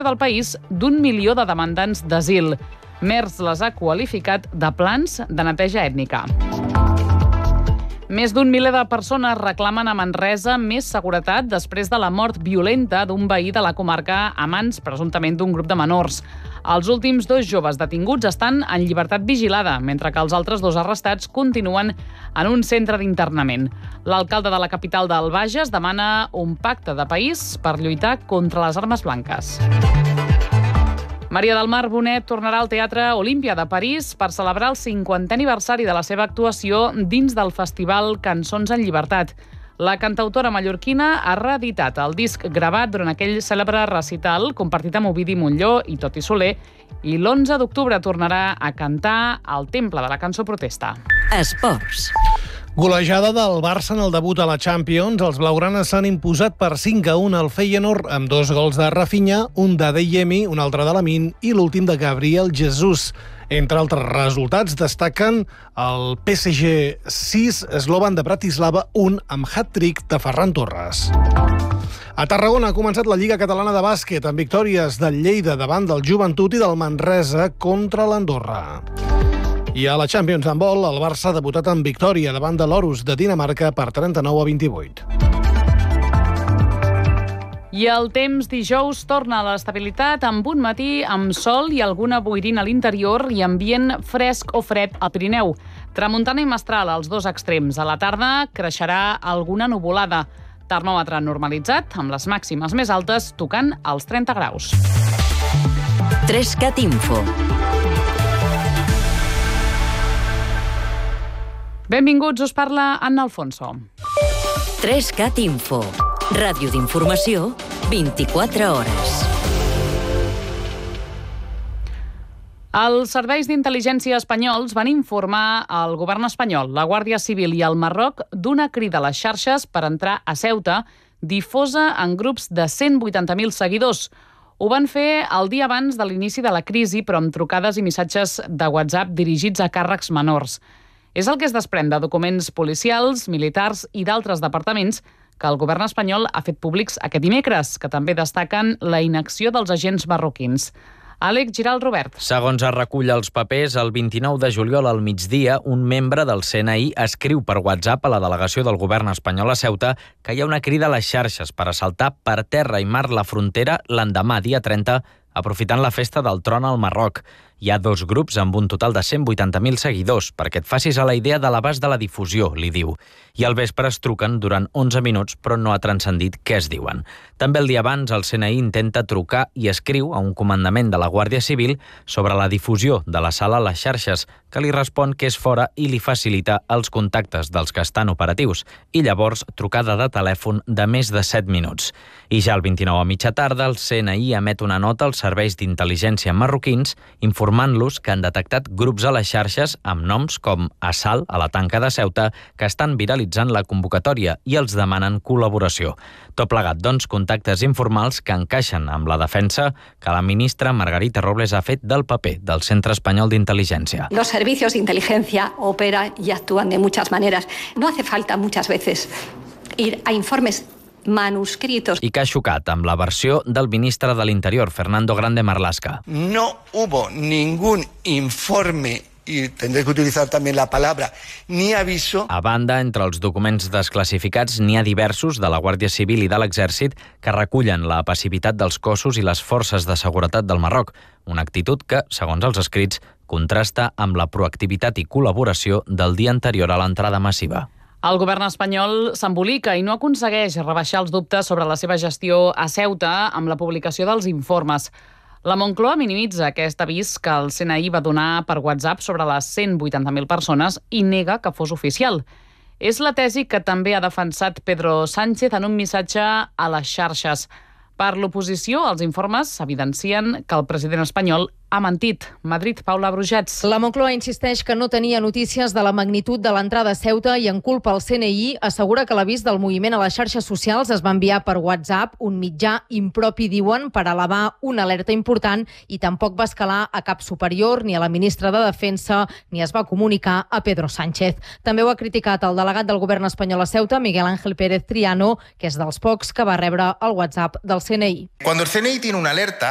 del país d'1 milió de demandants d'asil. Merç les ha qualificat de plans de neteja ètnica. Més d'1 miler de persones reclamen a Manresa més seguretat després de la mort violenta d'un veí de la comarca a mans, presumptament, d'un grup de menors. Els últims 2 joves detinguts estan en llibertat vigilada, mentre que els altres 2 arrestats continuen en un centre d'internament. L'alcalde de la capital del Bages demana un pacte de país per lluitar contra les armes blanques. Maria del Mar Bonet tornarà al Teatre Olímpia de París per celebrar el 50è aniversari de la seva actuació dins del festival Cançons en Llibertat. La cantautora mallorquina ha reeditat el disc gravat durant aquell cèlebre recital compartit amb Ovidi Montllor i Toti Soler i l'11 d'octubre tornarà a cantar al Temple de la Cançó Protesta. Esports. Golejada del Barça en el debut a la Champions. Els blaugranes s'han imposat per 5-1 al Feyenoord amb 2 gols de Rafinha, un d'Adeyemi, un altre de Lamine i l'últim de Gabriel Jesús. Entre altres resultats destaquen el PSG 6, Slovan de Bratislava 1 amb hat-trick de Ferran Torres. A Tarragona ha començat la Lliga Catalana de Bàsquet amb victòries del Lleida davant del Joventut i del Manresa contra l'Andorra. I a la Champions d'handbol, el Barça ha debutat amb victòria davant de l'Orus de Dinamarca per 39-28. I el temps dijous torna a l'estabilitat amb un matí amb sol i alguna boirina a l'interior i ambient fresc o fred al Pirineu. Tramuntana i mestral als 2 extrems. A la tarda creixerà alguna nuvolada. Termòmetre normalitzat amb les màximes més altes tocant els 30 graus. 3CAT Info. Benvinguts, us parla Anna Alfonso. 3CAT Info. Ràdio d'informació, 24 hores. Els serveis d'intel·ligència espanyols van informar al govern espanyol, la Guàrdia Civil i el Marroc d'una crida a les xarxes per entrar a Ceuta, difosa en grups de 180.000 seguidors. Ho van fer el dia abans de l'inici de la crisi, però amb trucades i missatges de WhatsApp dirigits a càrrecs menors. És el que es desprèn de documents policials, militars i d'altres departaments que el govern espanyol ha fet públics aquest dimecres, que també destaquen la inacció dels agents marroquins. Àlex Giral Robert. Segons es recull als papers, el 29 de juliol al migdia, un membre del CNI escriu per WhatsApp a la delegació del govern espanyol a Ceuta que hi ha una crida a les xarxes per assaltar per terra i mar la frontera l'endemà, dia 30, aprofitant la festa del tron al Marroc. Hi ha 2 grups amb un total de 180.000 seguidors, perquè et facis a la idea de l'abast de la difusió, li diu. I al vespre es truquen durant 11 minuts, però no ha transcendit què es diuen. També el dia abans, el CNI intenta trucar i escriu a un comandament de la Guàrdia Civil sobre la difusió de la sala a les xarxes, que li respon que és fora i li facilita els contactes dels que estan operatius. I llavors, trucada de telèfon de més de 7 minuts. I ja el 29 a mitja tarda, el CNI emet una nota als serveis d'intel·ligència marroquins informant-los que han detectat grups a les xarxes amb noms com Assalt a la Tanca de Ceuta que estan viralitzant la convocatòria i els demanen col·laboració. Tot plegat, doncs, contactes informals que encaixen amb la defensa que la ministra Margarita Robles ha fet del paper del Centre Espanyol d'Intel·ligència. Los servicios de inteligencia operan y actúan de muchas maneras. No hace falta muchas veces ir a informes manuscritos. I que ha xocat amb la versió del ministre de l'Interior, Fernando Grande Marlaska. No hubo ningún informe, y tendré que utilizar también la palabra, ni aviso. A banda, entre els documents desclassificats n'hi ha diversos de la Guàrdia Civil i de l'Exèrcit que recullen la passivitat dels cossos i les forces de seguretat del Marroc, una actitud que, segons els escrits, contrasta amb la proactivitat i col·laboració del dia anterior a l'entrada massiva. El govern espanyol s'embolica i no aconsegueix rebaixar els dubtes sobre la seva gestió a Ceuta amb la publicació dels informes. La Moncloa minimitza aquest avís que el CNI va donar per WhatsApp sobre les 180.000 persones i nega que fos oficial. És la tesi que també ha defensat Pedro Sánchez en un missatge a les xarxes. Per l'oposició, els informes evidencien que el president espanyol ha mentit. Madrid, Paula Brugets. La Moncloa insisteix que no tenia notícies de la magnitud de l'entrada a Ceuta i en culpa el CNI assegura que l'avís del moviment a les xarxes socials es va enviar per WhatsApp, un mitjà impropi, diuen, per elevar una alerta important i tampoc va escalar a cap superior, ni a la ministra de Defensa, ni es va comunicar a Pedro Sánchez. També ho ha criticat el delegat del govern espanyol a Ceuta, Miguel Ángel Pérez Triano, que és dels pocs que va rebre el WhatsApp del CNI. Cuando el CNI tiene una alerta,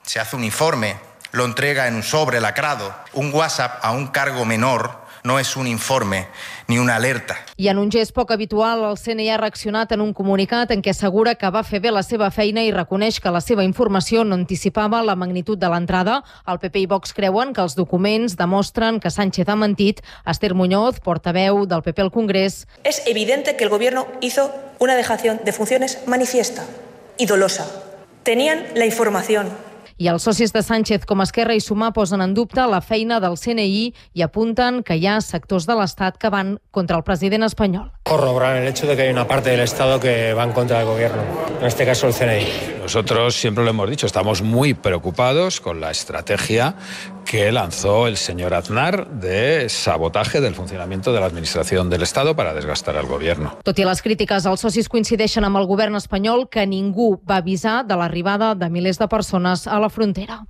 se hace un informe, lo entrega en un sobre lacrado. Un WhatsApp a un cargo menor no és un informe ni una alerta. I en un gest poc habitual, el CNI ha reaccionat en un comunicat en què assegura que va fer bé la seva feina i reconeix que la seva informació no anticipava la magnitud de l'entrada. El PP i Vox creuen que els documents demostren que Sánchez ha mentit. Esther Muñoz, portaveu del PP al Congrés. Es evidente que el gobierno hizo una dejación de funciones manifiesta y dolosa. Tenían la información. I els socis de Sánchez com Esquerra i Sumar posen en dubte la feina del CNI i apunten que hi ha sectors de l'Estat que van contra el president espanyol. Corroboran el hecho de que hay una parte del Estado que va en contra del gobierno, en este caso el CNI. Nosotros siempre lo hemos dicho, estamos muy preocupados con la estrategia que lanzó el señor Aznar de sabotaje del funcionamiento de la Administración del Estado para desgastar al gobierno. Tot i les crítiques, els socis coincideixen amb el govern espanyol que ningú va avisar de l'arribada de milers de persones a la frontera.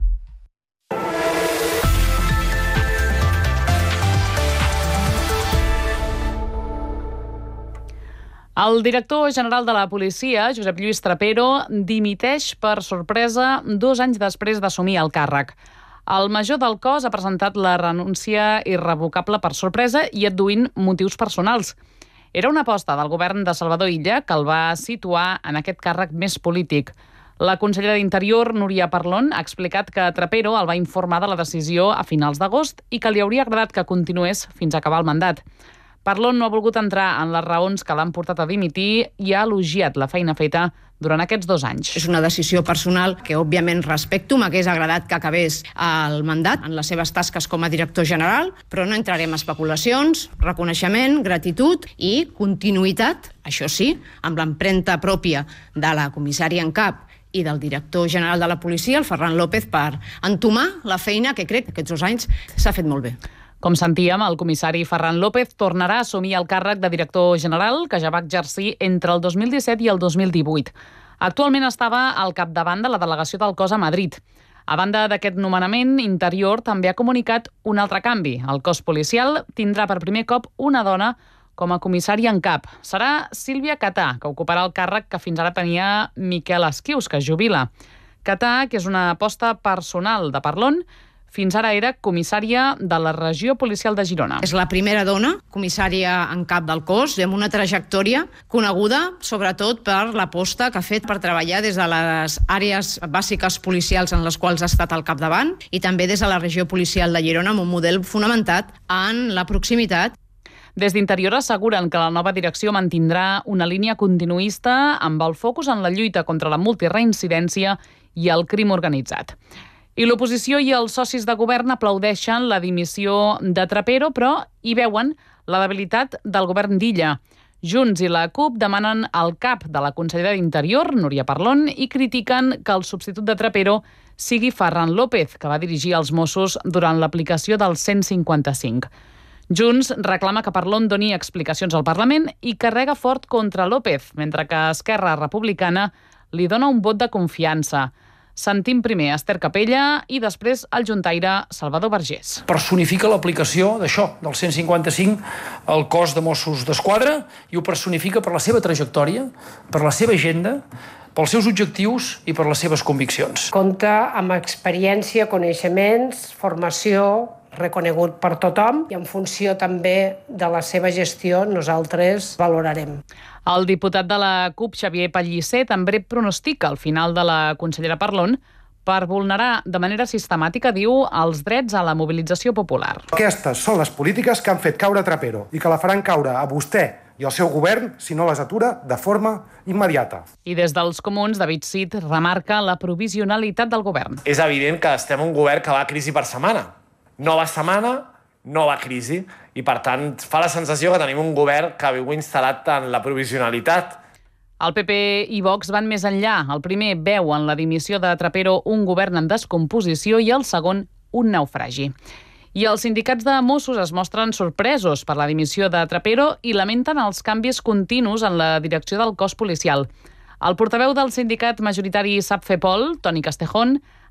El director general de la policia, Josep Lluís Trapero, dimiteix per sorpresa 2 anys després d'assumir el càrrec. El major del cos ha presentat la renúncia irrevocable per sorpresa i adduint motius personals. Era una aposta del govern de Salvador Illa que el va situar en aquest càrrec més polític. La consellera d'Interior, Núria Parlon, ha explicat que Trapero el va informar de la decisió a finals d'agost i que li hauria agradat que continués fins a acabar el mandat. Parlon no ha volgut entrar en les raons que l'han portat a dimitir i ha elogiat la feina feta durant aquests 2 anys. És una decisió personal que, òbviament, respecto. M'hagués agradat que acabés el mandat en les seves tasques com a director general, però no entrarem en especulacions, reconeixement, gratitud i continuïtat, això sí, amb l'empremta pròpia de la comissària en cap i del director general de la policia, el Ferran López, per entomar la feina que crec que aquests 2 anys s'ha fet molt bé. Com sentíem, el comissari Ferran López tornarà a assumir el càrrec de director general que ja va exercir entre el 2017 i el 2018. Actualment estava al capdavant de la delegació del cos a Madrid. A banda d'aquest nomenament, Interior també ha comunicat un altre canvi. El cos policial tindrà per primer cop una dona com a comissària en cap. Serà Sílvia Catà, que ocuparà el càrrec que fins ara tenia Miquel Esquius, que es jubila. Catà, que és una aposta personal de Parlon, fins ara era comissària de la regió policial de Girona. És la primera dona comissària en cap del cos, amb una trajectòria coneguda sobretot per l'aposta que ha fet per treballar des de les àrees bàsiques policials en les quals ha estat al capdavant i també des de la regió policial de Girona amb un model fonamentat en la proximitat. Des d'Interior asseguren que la nova direcció mantindrà una línia continuista amb el focus en la lluita contra la multireincidència i el crim organitzat. I l'oposició i els socis de govern aplaudeixen la dimissió de Trapero, però hi veuen la debilitat del govern d'Illa. Junts i la CUP demanen el cap de la consellera d'Interior, Núria Parlon, i critiquen que el substitut de Trapero sigui Ferran López, que va dirigir els Mossos durant l'aplicació del 155. Junts reclama que Parlon doni explicacions al Parlament i carrega fort contra López, mentre que Esquerra Republicana li dona un vot de confiança. Sentim primer Esther Capella i després el juntaire Salvador Vergés. Personifica l'aplicació d'això, del 155, al cos de Mossos d'Esquadra i ho personifica per la seva trajectòria, per la seva agenda, pels seus objectius i per les seves conviccions. Compta amb experiència, coneixements, formació, reconegut per tothom i en funció també de la seva gestió nosaltres valorarem. El diputat de la CUP, Xavier Pellicer, també pronostica el final de la consellera Parlon per vulnerar de manera sistemàtica, diu, els drets a la mobilització popular. Aquestes són les polítiques que han fet caure Trapero i que la faran caure a vostè i al seu govern si no les atura de forma immediata. I des dels comuns, David Cid remarca la provisionalitat del govern. És evident que estem en un govern que va crisi per setmana. Nova setmana, nova crisi, i per tant fa la sensació que tenim un govern que viu instal·lat en la provisionalitat. El PP i Vox van més enllà. El primer veu en la dimissió de Trapero un govern en descomposició i el segon un naufragi. I els sindicats de Mossos es mostren sorpresos per la dimissió de Trapero i lamenten els canvis continus en la direcció del cos policial. El portaveu del sindicat majoritari SAPFEPOL, Toni Castejón,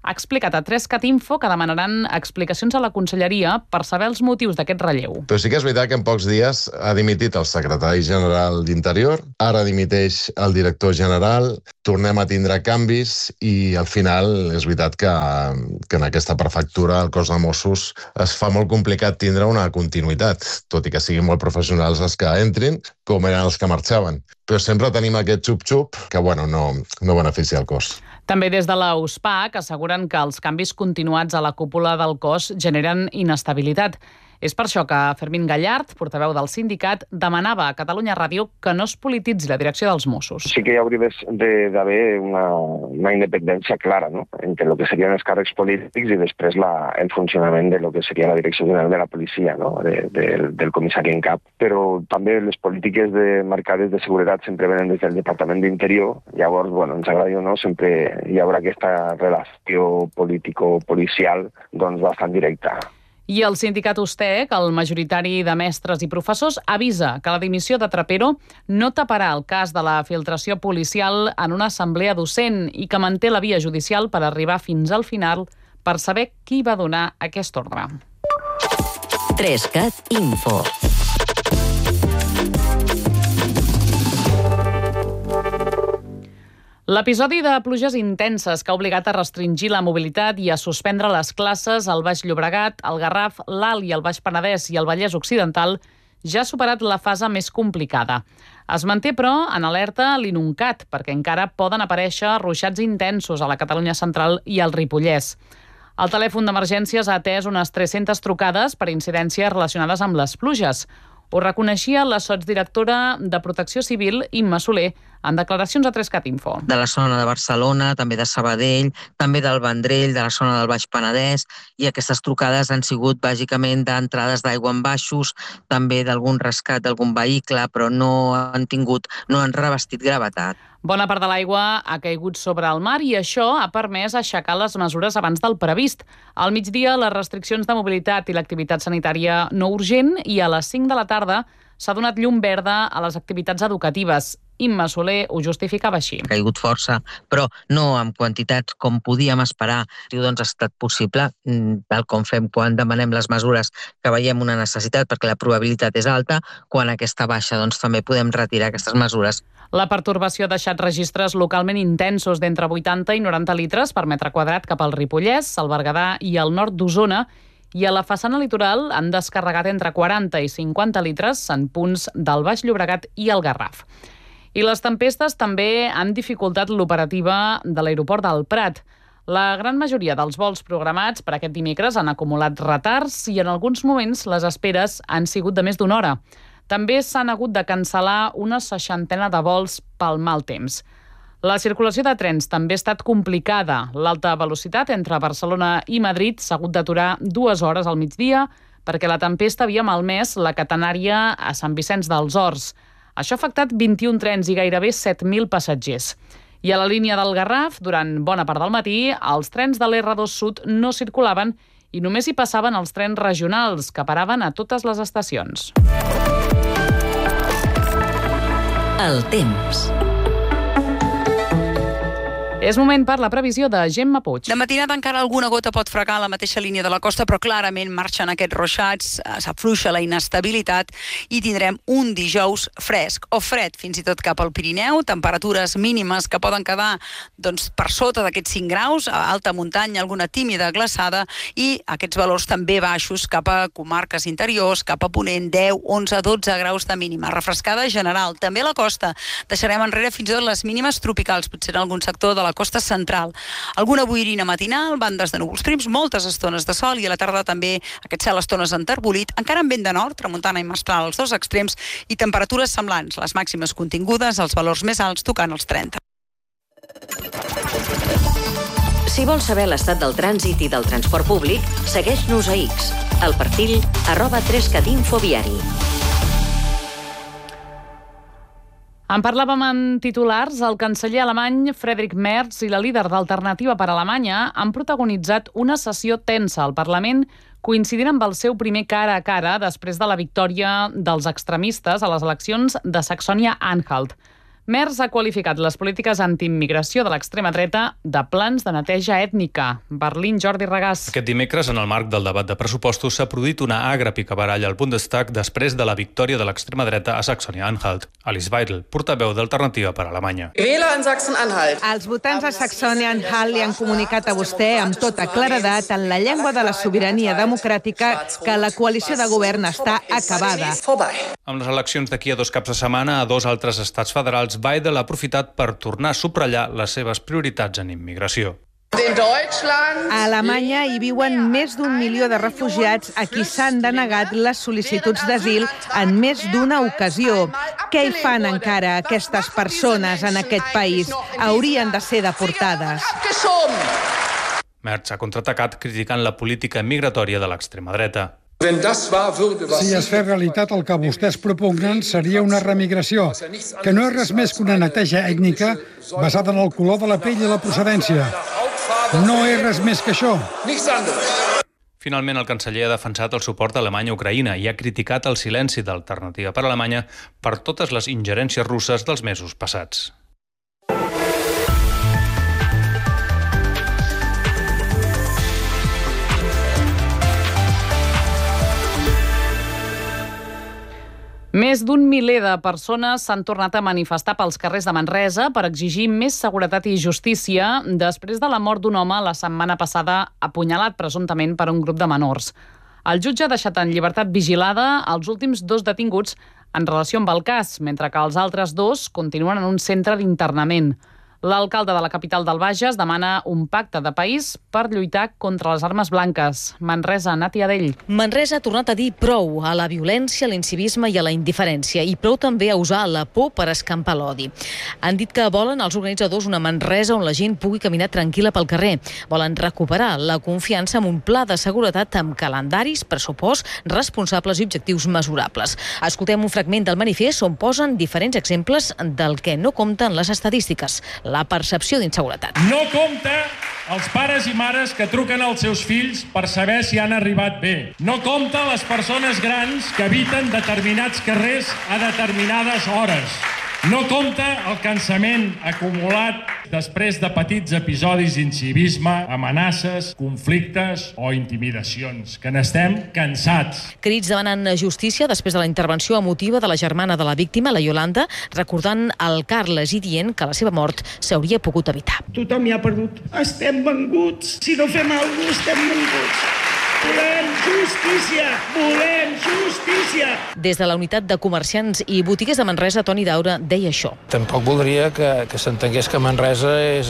ha explicat a 3cat Info que demanaran explicacions a la Conselleria per saber els motius d'aquest relleu. Però sí que és veritat que en pocs dies ha dimitit el secretari general d'Interior, ara dimiteix el director general, tornem a tindre canvis i al final és veritat que en aquesta prefectura el cos de Mossos es fa molt complicat tindre una continuïtat, tot i que siguin molt professionals els que entrin, com eren els que marxaven. Però sempre tenim aquest xup-xup que no beneficia el cos. També des de la USPAC asseguren que els canvis continuats a la cúpula del cos generen inestabilitat. És per això que Fermín Gallard, portaveu del sindicat, demanava a Catalunya Ràdio que no es polititzi la direcció dels Mossos. Sí que hi hauria d'haver una independència clara, no?, entre el que serien els càrrecs polítics i després el funcionament de lo que seria la direcció general de la policia, no?, del comissari en cap. Però també les polítiques marcades de seguretat sempre venen des del Departament d'Interior. Llavors, ens agradi o no, sempre hi haurà aquesta relació político-policial bastant directa. I el sindicat USTEC, el majoritari de mestres i professors, avisa que la dimissió de Trapero no taparà el cas de la filtració policial en una assemblea docent i que manté la via judicial per arribar fins al final per saber qui va donar aquest ordre. 3cat Info. L'episodi de pluges intenses que ha obligat a restringir la mobilitat i a suspendre les classes al Baix Llobregat, al Garraf, l'Alt i el Baix Penedès i el Vallès Occidental ja ha superat la fase més complicada. Es manté, però, en alerta l'Inuncat, perquè encara poden aparèixer ruixats intensos a la Catalunya central i al Ripollès. El telèfon d'emergències ha atès unes 300 trucades per incidències relacionades amb les pluges. Ho reconeixia la sotsdirectora de Protecció Civil, Imma Soler, en declaracions a 3cat Info. De la zona de Barcelona, també de Sabadell, també del Vendrell, de la zona del Baix Penedès, i aquestes trucades han sigut bàsicament d'entrades d'aigua en baixos, també d'algun rescat d'algun vehicle, però no han revestit gravetat. Bona part de l'aigua ha caigut sobre el mar i això ha permès aixecar les mesures abans del previst. Al migdia, les restriccions de mobilitat i l'activitat sanitària no urgent i a les 5 de la tarda s'ha donat llum verda a les activitats educatives. Imma Soler ho justificava així. Ha caigut força, però no amb quantitats com podíem esperar. Ha estat possible, tal com fem quan demanem les mesures que veiem una necessitat perquè la probabilitat és alta, quan aquesta baixa també podem retirar aquestes mesures. La pertorbació ha deixat registres localment intensos d'entre 80 i 90 litres per metre quadrat cap al Ripollès, el Berguedà i el nord d'Osona, i a la façana litoral han descarregat entre 40 i 50 litres en punts del Baix Llobregat i el Garraf. I les tempestes també han dificultat l'operativa de l'aeroport del Prat. La gran majoria dels vols programats per aquest dimecres han acumulat retards i en alguns moments les esperes han sigut de més d'una hora. També s'han hagut de cancel·lar una 60 de vols pel mal temps. La circulació de trens també ha estat complicada. L'alta velocitat entre Barcelona i Madrid s'ha hagut d'aturar 2 hores al migdia perquè la tempesta havia malmès la catenària a Sant Vicenç dels Horts. Això ha afectat 21 trens i gairebé 7.000 passatgers. I a la línia del Garraf, durant bona part del matí, els trens de l'R2 Sud no circulaven i només hi passaven els trens regionals, que paraven a totes les estacions. El temps. És moment per la previsió de Gemma Puig. De matinada encara alguna gota pot fregar a la mateixa línia de la costa, però clarament marxen aquests ruixats, s'afluixa la inestabilitat i tindrem un dijous fresc o fred, fins i tot cap al Pirineu, temperatures mínimes que poden quedar per sota d'aquests 5 graus, a alta muntanya alguna tímida glaçada i aquests valors també baixos cap a comarques interiors, cap a Ponent, 10, 11, 12 graus de mínima. Refrescada general, també a la costa. Deixarem enrere fins i tot les mínimes tropicals, potser en algun sector de la costa central. Alguna boirina matinal, bandes de núvols prims, moltes estones de sol i a la tarda també aquest cel estones enterbolit, encara amb vent de nord, tramuntana i mestral als dos extrems i temperatures semblants, les màximes contingudes, els valors més alts tocant els 30. Si vols saber l'estat del trànsit i del transport públic, segueix-nos a X, al perfil @3catinfoviari. En parlàvem en titulars. El canceller alemany Friedrich Merz i la líder d'Alternativa per Alemanya han protagonitzat una sessió tensa al Parlament, coincidint amb el seu primer cara a cara després de la victòria dels extremistes a les eleccions de Saxònia-Anhalt. Merz ha qualificat les polítiques antiimmigració de l'extrema dreta de plans de neteja ètnica. Berlín, Jordi Regàs. Aquest dimecres, en el marc del debat de pressupostos, s'ha produït una agra picabaralla al Bundestag després de la victòria de l'extrema dreta a Saxònia-Anhalt. Alice Weidel, portaveu d'Alternativa per Alemanya. Els votants a Saxònia-Anhalt li han comunicat a vostè amb tota claredat en la llengua de la sobirania democràtica que la coalició de govern està acabada. Amb les eleccions d'aquí a 2 caps de setmana a 2 altres estats federals, Weidel ha aprofitat per tornar a subratllar les seves prioritats en immigració. A Alemanya hi viuen més d'1 milió de refugiats a qui s'han denegat les sol·licituds d'asil en més d'una ocasió. Què hi fan encara aquestes persones en aquest país? Haurien de ser deportades. Merz ha contraatacat criticant la política migratòria de l'extrema dreta. Si es fes realitat el que vostès propugnen, seria una remigració, que no és res més que una neteja ètnica basada en el color de la pell i la procedència. No és res més que això. Finalment, el canceller ha defensat el suport d'Alemanya a Ucraïna i ha criticat el silenci d'Alternativa per Alemanya per totes les ingerències russes dels mesos passats. Més d'1 miler de persones s'han tornat a manifestar pels carrers de Manresa per exigir més seguretat i justícia després de la mort d'un home la setmana passada apunyalat presumptament per un grup de menors. El jutge ha deixat en llibertat vigilada els últims 2 detinguts en relació amb el cas, mentre que els altres 2 continuen en un centre d'internament. L'alcalde de la capital del Bages demana un pacte de país per lluitar contra les armes blanques. Manresa, Nati Adell. Manresa ha tornat a dir prou a la violència, a l'incivisme i a la indiferència, i prou també a usar la por per escampar l'odi. Han dit que volen els organitzadors una Manresa on la gent pugui caminar tranquil·la pel carrer. Volen recuperar la confiança amb un pla de seguretat amb calendaris, pressupost, responsables i objectius mesurables. Escoltem un fragment del manifest on posen diferents exemples del que no compten les estadístiques. La percepció d'inseguretat. No compta els pares i mares que truquen als seus fills per saber si han arribat bé. No compta les persones grans que habiten determinats carrers a determinades hores. No compta el cansament acumulat després de petits episodis d'incivisme, amenaces, conflictes o intimidacions, que n'estem cansats. Crits demanant justícia després de la intervenció emotiva de la germana de la víctima, la Yolanda, recordant el Carles i dient que la seva mort s'hauria pogut evitar. Tothom hi ha perdut. Estem venguts. Si no fem alguna cosa, estem venguts. Volem justícia! Volem justícia! Des de la unitat de comerciants i botiguers de Manresa, Toni Daura deia això. Tampoc voldria que s'entengués que Manresa és,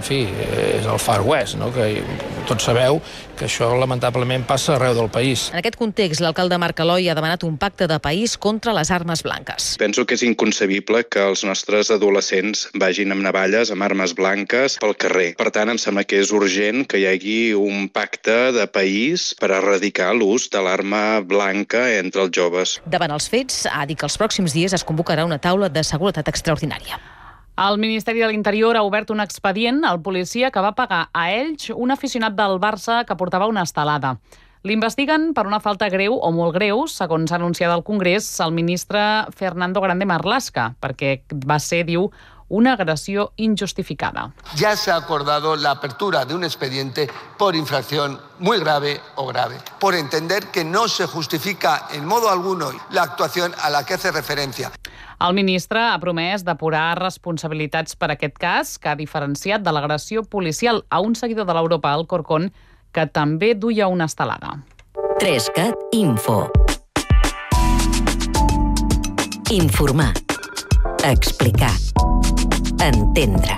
és el Far West, no? Que tots sabeu que això lamentablement passa arreu del país. En aquest context, l'alcalde Marc Aloi ha demanat un pacte de país contra les armes blanques. Penso que és inconcebible que els nostres adolescents vagin amb navalles, amb armes blanques pel carrer. Per tant, em sembla que és urgent que hi hagi un pacte de país per erradicar l'ús de l'arma blanca entre els joves. Davant els fets, ha dit que els pròxims dies es convocarà una taula de seguretat extraordinària. El Ministeri de l'Interior ha obert un expedient al policia que va pagar a Elx un aficionat del Barça que portava una estelada. L'investiguen per una falta greu o molt greu, segons ha anunciat al Congrés el ministre Fernando Grande Marlaska, perquè va ser, diu, una agressió injustificada. Ya se ha acordado la apertura de un expediente por infracción muy grave o grave, por entender que no se justifica en modo alguno la actuación a la que hace referencia. El ministre ha promès depurar responsabilitats per aquest cas, que ha diferenciat de l'agressió policial a un seguidor de l'Europa, Alcorcón, que també duia una estelada. 3CAT Info. Informar. Explicar. Entendre.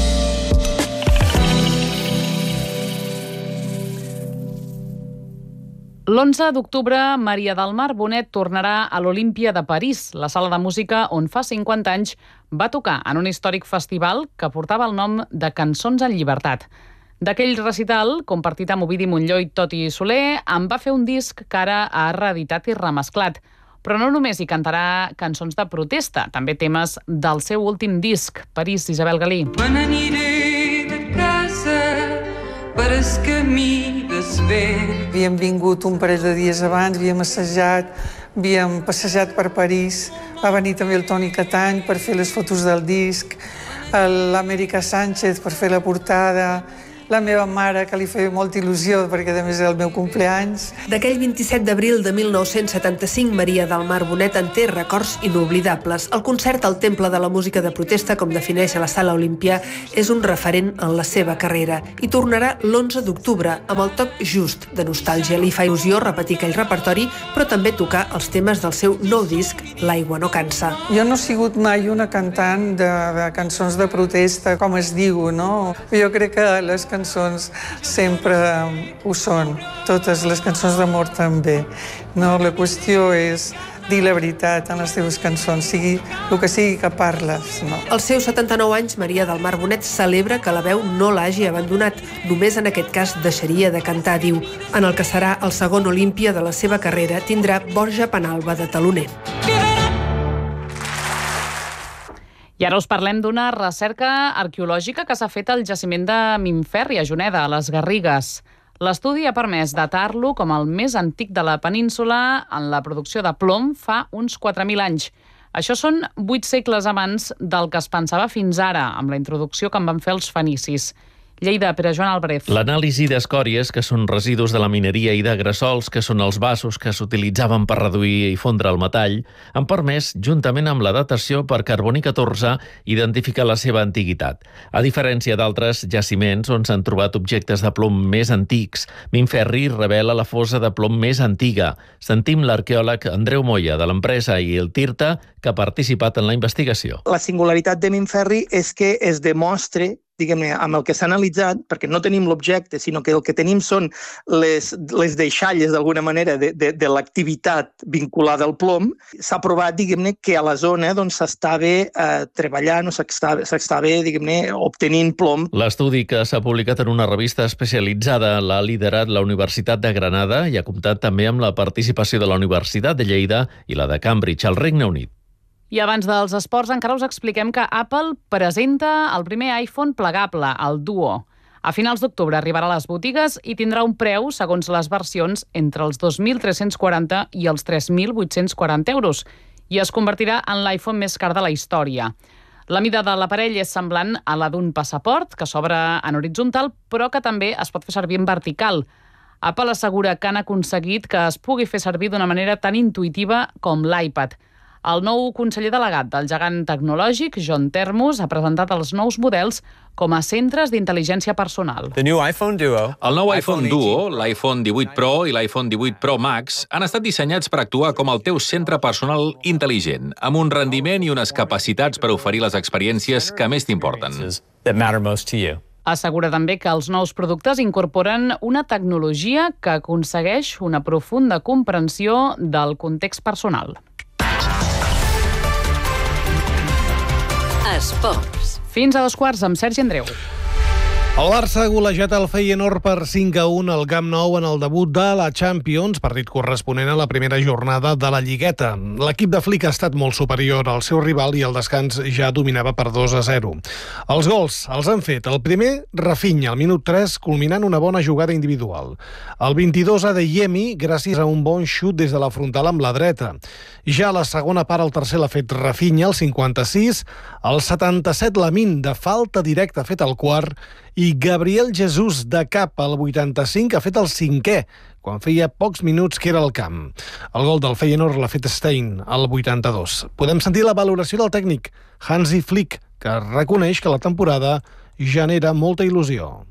L'11 d'octubre, Maria del Mar Bonet tornarà a l'Olímpia de París, la sala de música on fa 50 anys va tocar en un històric festival que portava el nom de Cançons en Llibertat. D'aquell recital, compartit amb Ovidi Montllor i Toti Soler, en va fer un disc que ara ha reeditat i remesclat. Però no només hi cantarà cançons de protesta, també temes del seu últim disc, París, Isabel Galí. Me n'aniré de casa per el camí del vent. Havíem vingut un parell de dies abans, havíem assajat havíem passejat per París, va venir també el Toni Catany per fer les fotos del disc, l'Amèrica Sánchez per fer la portada, la meva mare, que li feia molta il·lusió, perquè a més era el meu cumpleaños. D'aquell 27 d'abril de 1975, Maria del Mar Bonet en té records inoblidables. El concert al Temple de la Música de Protesta, com defineix a la Sala Olímpia, és un referent en la seva carrera i tornarà l'11 d'octubre amb el toc just de nostàlgia. Li fa il·lusió repetir aquell repertori, però també tocar els temes del seu nou disc, L'aigua no cansa. Jo no he sigut mai una cantant de cançons de protesta, com es diu, no? Jo crec que les cançons sempre ho són, totes les cançons d'amor també. No, la qüestió és dir la veritat en les teves cançons, sigui el que sigui que parles. No? Als seus 79 anys, Maria del Mar Bonet celebra que la veu no l'hagi abandonat. Només en aquest cas deixaria de cantar, diu. En el que serà el segon Olímpia de la seva carrera, tindrà Borja Penalba de teloner. I ara us parlem d'una recerca arqueològica que s'ha fet al jaciment de Minferri, a Juneda, a les Garrigues. L'estudi ha permès datar-lo com el més antic de la península en la producció de plom fa uns 4.000 anys. Això són 8 segles abans del que es pensava fins ara, amb la introducció que en van fer els fenicis. Lleida, Pere Joan Alvarez. L'anàlisi d'escòries, que són residus de la mineria, i de gressols, que són els vasos que s'utilitzaven per reduir i fondre el metall, han permès, juntament amb la datació per carboni 14, identificar la seva antiguitat. A diferència d'altres jaciments on s'han trobat objectes de plom més antics, Minferri revela la fosa de plom més antiga. Sentim l'arqueòleg Andreu Moya, de l'empresa i el TIRTA, que ha participat en la investigació. La singularitat de Minferri és que es demostre, diguem-ne, amb el que s'ha analitzat, perquè no tenim l'objecte, sinó que el que tenim són les deixalles, d'alguna manera, de l'activitat vinculada al plom, s'ha provat, diguem-ne, que a la zona s'estava treballant o s'estava, diguem-ne, obtenint plom. L'estudi, que s'ha publicat en una revista especialitzada, l'ha liderat la Universitat de Granada i ha comptat també amb la participació de la Universitat de Lleida i la de Cambridge, al Regne Unit. I abans dels esports encara us expliquem que Apple presenta el primer iPhone plegable, el Duo. A finals d'octubre arribarà a les botigues i tindrà un preu, segons les versions, entre els 2.340 i els 3.840 euros i es convertirà en l'iPhone més car de la història. La mida de l'aparell és semblant a la d'un passaport, que s'obre en horitzontal, però que també es pot fer servir en vertical. Apple assegura que han aconseguit que es pugui fer servir d'una manera tan intuïtiva com l'iPad. El nou conseller delegat del gegant tecnològic, John Termus, ha presentat els nous models com a centres d'intel·ligència personal. El nou iPhone Duo, l'iPhone 18 Pro i l'iPhone 18 Pro Max han estat dissenyats per actuar com el teu centre personal intel·ligent, amb un rendiment i unes capacitats per oferir les experiències que més t'importen. Assegura també que els nous productes incorporen una tecnologia que aconsegueix una profunda comprensió del context personal. Esports. Fins a 2:15 amb Sergi Andreu. El Barça ha golejat el Feyenoord per 5-1 al Camp Nou en el debut de la Champions, partit corresponent a la primera jornada de la Lligueta. L'equip de Flick ha estat molt superior al seu rival i el descans ja dominava per 2-0. Els gols els han fet el primer, Rafinha, al minut 3, culminant una bona jugada individual. El 22, Adeyemi, gràcies a un bon xut des de la frontal amb la dreta. Ja a la segona part, el tercer l'ha fet Rafinha, al 56, el 77, Lamine, de falta directa, ha fet el quart, i Gabriel Jesús, de cap, al 85, ha fet el 5è, quan feia pocs minuts que era al camp. El gol del Feyenoord l'ha fet Stein, al 82. Podem sentir la valoració del tècnic, Hansi Flick, que reconeix que la temporada genera molta il·lusió.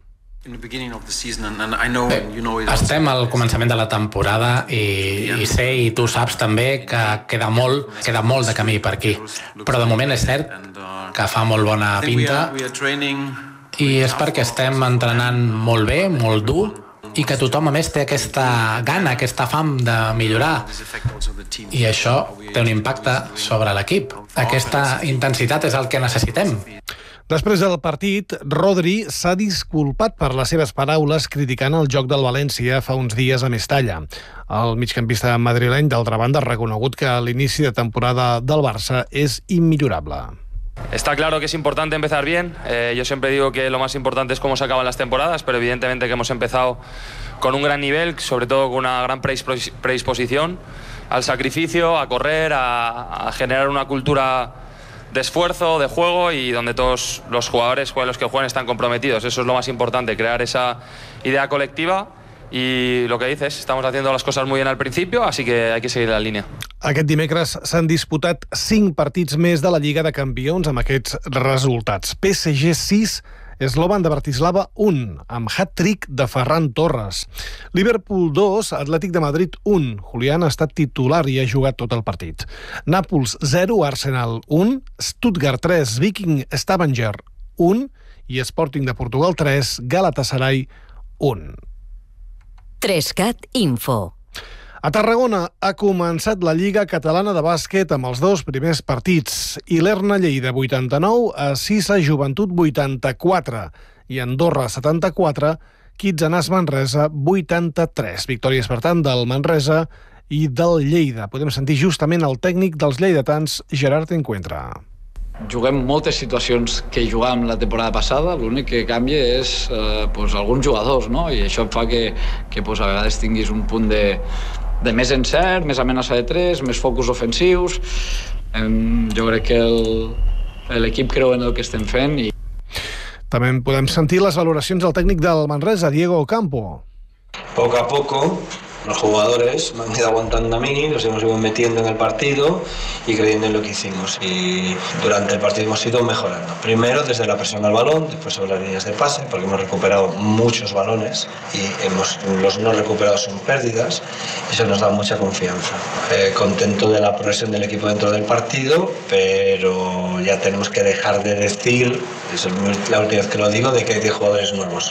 Estem al començament de la temporada i sé, i tu saps també, que queda molt de camí per aquí. Però de moment és cert que fa molt bona pinta i és perquè estem entrenant molt bé, molt dur, i que tothom a més té aquesta gana, aquesta fam de millorar. I això té un impacte sobre l'equip. Aquesta intensitat és el que necessitem. Després del partit, Rodri s'ha disculpat per les seves paraules criticant el joc del València fa uns dies a Mestalla. El migcampista madrileny, d'altra banda, ha reconegut que l'inici de temporada del Barça és immillorable. Está claro que es importante empezar bien. Yo siempre digo que lo más importante es cómo se acaban las temporadas, pero evidentemente que hemos empezado con un gran nivel, sobre todo con una gran predisposición. al sacrificio, a correr, a generar una cultura de esfuerzo, de juego y donde todos los jugadores, los que juegan, están comprometidos. Eso es lo más importante, crear esa idea colectiva. I el que dices, estamos haciendo las cosas muy bien al principio, así que hay que seguir la línia. Aquest dimecres s'han disputat 5 partits més de la Lliga de Campions amb aquests resultats. PSG 6, Slovan de Bratislava 1, amb hat-trick de Ferran Torres. Liverpool 2, Atlètic de Madrid 1. Julián ha estat titular i ha jugat tot el partit. Nàpols 0, Arsenal 1, Stuttgart 3, Viking Stavanger 1 i Sporting de Portugal 3, Galatasaray 1. 3CAT Info. A Tarragona ha començat la Lliga Catalana de Bàsquet amb els 2 primers partits. Ilerna Lleida 89, a Sisa Joventut 84 i Andorra 74, Kitsanàs Manresa 83. Victòries, per tant, del Manresa i del Lleida. Podem sentir justament el tècnic dels lleidatans, Gerard Encuentra. Juguem moltes situacions que jugàvem la temporada passada, l'únic que canvia és alguns jugadors, no? I això fa que a vegades tinguis un punt de més encert, més amenaça de 3, més focus ofensius. Jo crec que l'equip creu en el que estem fent. També podem sentir les valoracions del tècnic del Manresa, Diego Ocampo. Poco a poco los jugadores me han ido aguantando a mí, nos hemos ido metiendo en el partido y creyendo en lo que hicimos. Y durante el partido hemos ido mejorando. Primero desde la presión al balón, después sobre las líneas de pase, porque hemos recuperado muchos balones y los no recuperados son pérdidas. Eso nos da mucha confianza. Contento de la progresión del equipo dentro del partido, pero ya tenemos que dejar de decir, es la última vez que lo digo, de que hay 10 jugadores nuevos.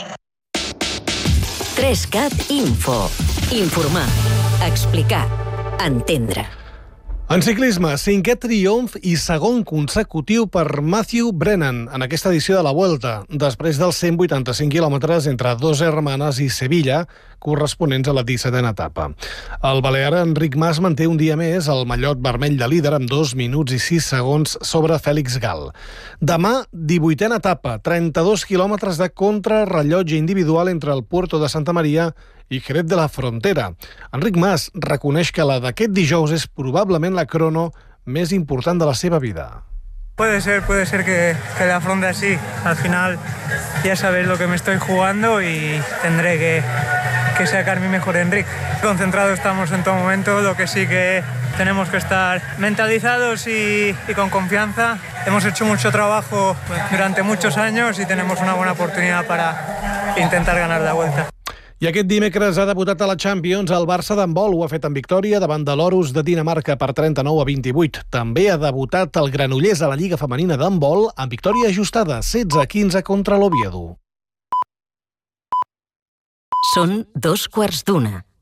3CAT Info. Informar, explicar, entendre. En ciclisme, 5è triomf i 2è consecutiu per Matthew Brennan en aquesta edició de la Vuelta, després dels 185 quilòmetres entre Dos Hermanas i Sevilla, corresponents a la 17a etapa. El balear Enric Mas manté un dia més el mallot vermell de líder amb 2 minuts i 6 segons sobre Fèlix Gal. Demà, 18a etapa, 32 quilòmetres de contrarrellotge individual entre el Puerto de Santa Maria i Jerez de la Frontera. Enric Mas reconeix que la d'aquest dijous és probablement la crono més important de la seva vida. Puede ser que la afronte así. Al final ya sabéis lo que me estoy jugando y tendré que sacar mi mejor Enric. Concentrados estamos en todo momento, lo que sí que tenemos que estar mentalizados y con confianza. Hemos hecho mucho trabajo durante muchos años y tenemos una buena oportunidad para intentar ganar la Vuelta. I aquest dimecres ha debutat a la Champions el Barça d'handbol. Ho ha fet en victòria davant de l'Orus de Dinamarca per 39-28. També ha debutat el Granollers a la Lliga Femenina d'handbol amb victòria ajustada, 16-15 contra l'Oviedo. Són 2:15.